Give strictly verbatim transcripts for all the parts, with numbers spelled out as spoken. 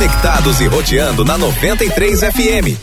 Conectados e roteando na noventa e três F M.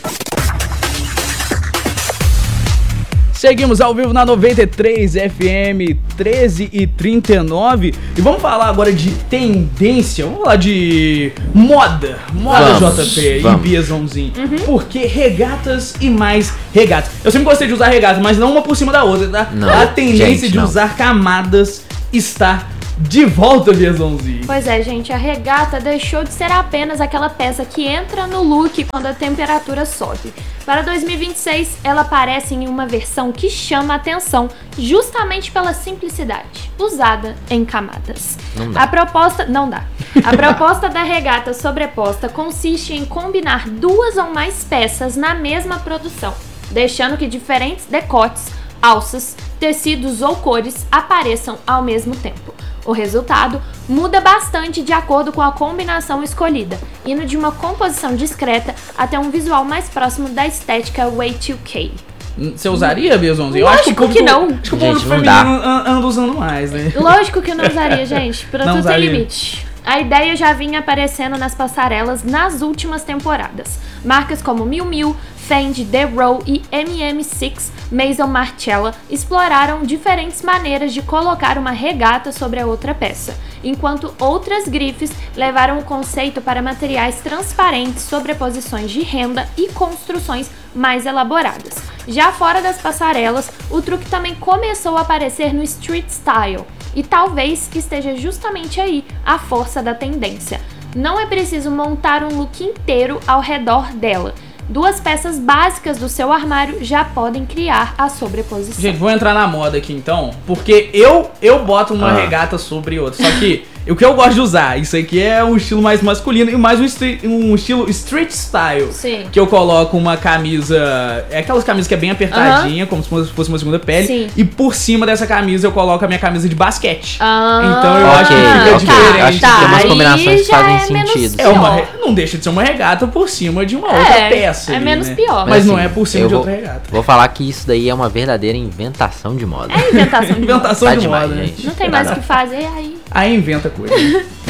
Seguimos ao vivo na noventa e três F M, treze e trinta e nove. E vamos falar agora de tendência. Vamos falar de moda. Moda, vamos, J P vamos. E Biazãozinho. Uhum. Porque regatas e mais regatas. Eu sempre gostei de usar regatas, mas não uma por cima da outra, tá? Não, a tendência gente, de não. usar camadas está de volta, Biazãozinho. Pois é, gente. A regata deixou de ser apenas aquela peça que entra no look quando a temperatura sobe. Para dois mil e vinte e seis, ela aparece em uma versão que chama a atenção justamente pela simplicidade, usada em camadas. Não dá. A proposta... Não dá. A proposta da regata sobreposta consiste em combinar duas ou mais peças na mesma produção, deixando que diferentes decotes, alças, tecidos ou cores apareçam ao mesmo tempo. O resultado muda bastante de acordo com a combinação escolhida, indo de uma composição discreta até um visual mais próximo da estética Y dois K. Você usaria, Biazãozinho? Eu acho que, público, que não. Acho que o público feminino anda usando mais, né? Lógico que eu não usaria, gente. Pra tudo tem limite. A ideia já vinha aparecendo nas passarelas nas últimas temporadas. Marcas como Miu Miu, Fendi, The Row e M M seis, Maison Margiela exploraram diferentes maneiras de colocar uma regata sobre a outra peça, enquanto outras grifes levaram o conceito para materiais transparentes, sobreposições de renda e construções mais elaboradas. Já fora das passarelas, o truque também começou a aparecer no street style, e talvez esteja justamente aí a força da tendência. Não é preciso montar um look inteiro ao redor dela. Duas peças básicas do seu armário já podem criar a sobreposição. Gente, vou entrar na moda aqui então, porque eu, eu boto uma ah. regata sobre outra, só que o que eu gosto de usar, isso aqui é um estilo mais masculino e mais um, street, um estilo street style. Sim. Que eu coloco uma camisa, é aquelas camisas que é bem apertadinha, uh-huh. como se fosse uma segunda pele. Sim. E por cima dessa camisa eu coloco a minha camisa de basquete. Ah, então eu okay, acho que fica okay. diferente. Eu acho que tem umas combinações que fazem é sentido. É uma, não deixa de ser uma regata por cima de uma é, outra peça. É ali, menos né? pior. Mas, Mas assim, não é por cima de vou, outra regata. Vou falar que isso daí é uma verdadeira inventação de moda. É inventação de moda. Inventação tá de demais, moda, gente. Não tem mais o que fazer, aí... Aí inventa coisa.